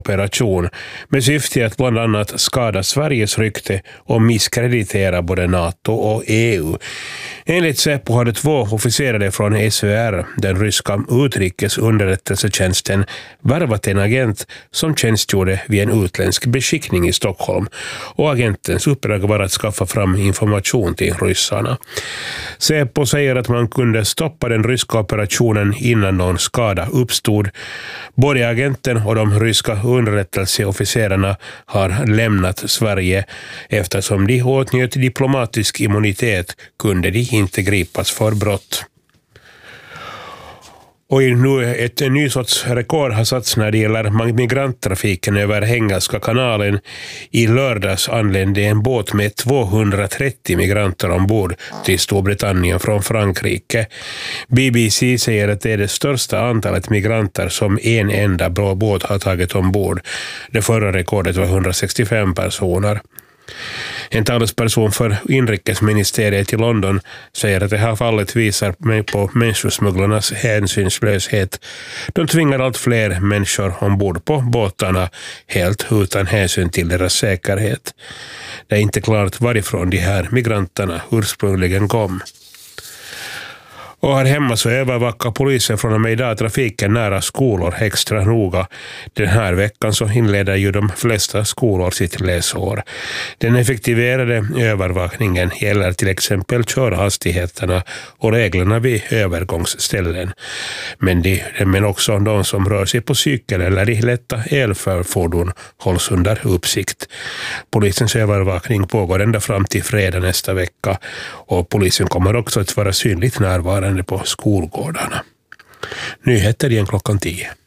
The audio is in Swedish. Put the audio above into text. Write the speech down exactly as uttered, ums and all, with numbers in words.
operation med syfte att bland annat skada Sveriges rykte och misskreditera både NATO och E U. Enligt Säpo hade två officerare från S V R, den ryska utrikesunderrättelsetjänsten, värvat en agent som tjänstgjorde vid en utländsk beskickning i Stockholm, och agentens uppdrag var att skaffa fram information till ryssarna. Säpo säger att man kunde stoppa den ryska operationen innan någon skada uppstod. Både agenten och de ryska underrättelseofficerarna har lämnat Sverige. Eftersom de åtnjöt diplomatisk immunitet kunde de inte gripas för brott. Och nu ett ny sorts rekord har satts när det gäller migranttrafiken över Engelska kanalen. I lördags anlände en båt med tvåhundratrettio migranter ombord till Storbritannien från Frankrike. B B C säger att det är det största antalet migranter som en enda bra båt har tagit ombord. Det förra rekordet var hundrasextiofem personer. En talesperson för inrikesministeriet i London säger att det här fallet visar mig på människosmugglarnas hänsynslöshet. De tvingar allt fler människor ombord på båtarna helt utan hänsyn till deras säkerhet. Det är inte klart varifrån de här migranterna ursprungligen kom. Och här hemma så övervakar polisen från och med idag trafiken nära skolor extra noga. Den här veckan så inleder ju de flesta skolor sitt läsår. Den effektiverade övervakningen gäller till exempel körhastigheterna och reglerna vid övergångsställen. Men, de, men också de som rör sig på cykel eller i lätta elfordon hålls under uppsikt. Polisens övervakning pågår ända fram till fredag nästa vecka, och polisen kommer också att vara synligt närvarande på skolgårdarna. Nyheter igen klockan tio.